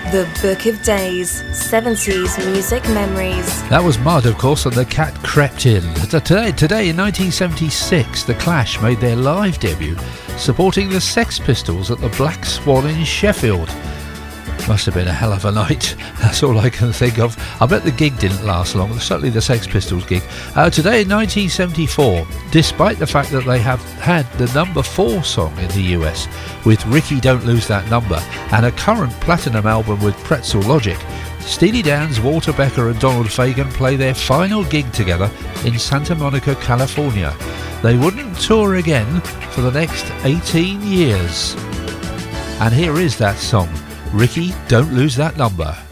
The Book of Days, 70s music memories. That was Mud, of course, and The Cat Crept In. Today in 1976, The Clash made their live debut, supporting the Sex Pistols at the Black Swan in Sheffield. Must have been a hell of a night. That's all I can think of. I bet the gig didn't last long, certainly the Sex Pistols gig. Today in 1974, despite the fact that they have had the number 4 song in the US with Ricky Don't Lose That Number and a current platinum album with Pretzel Logic, Steely Dan's Walter Becker and Donald Fagen play their final gig together in Santa Monica, California. They wouldn't tour again for the next 18 years. And here is that song, Ricky, Don't Lose That Number.